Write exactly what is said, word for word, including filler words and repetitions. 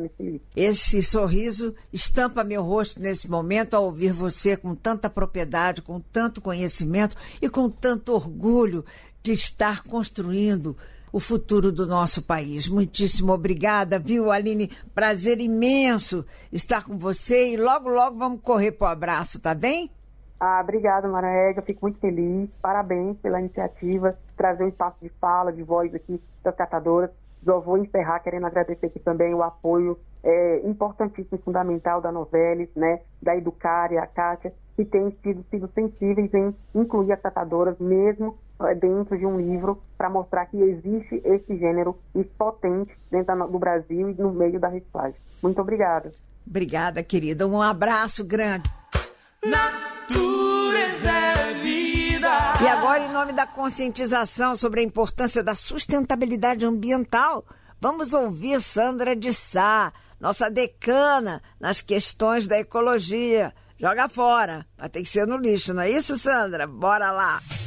nesse livro. Esse sorriso estampa meu rosto nesse momento ao ouvir você com tanta propriedade, com tanto conhecimento e com tanto orgulho de estar construindo o futuro do nosso país. Muitíssimo obrigada, viu, Aline? Prazer imenso estar com você e logo, logo vamos correr pro abraço, tá bem? Ah, obrigada, Maraega. Fico muito feliz. Parabéns pela iniciativa, trazer um espaço de fala, de voz aqui das catadoras. Eu vou encerrar querendo agradecer aqui também o apoio é, importantíssimo e fundamental da Novelis, né, da Educare, a Kátia, que tem sido, sido sensíveis em incluir as catadoras, mesmo é, dentro de um livro, para mostrar que existe esse gênero potente dentro do Brasil e no meio da reciclagem. Muito obrigada. Obrigada, querida. Um abraço grande. Natureza é vida. E agora, em nome da conscientização sobre a importância da sustentabilidade ambiental, vamos ouvir Sandra de Sá, nossa decana nas questões da ecologia. Joga fora, mas tem que ser no lixo, não é isso, Sandra? Bora lá!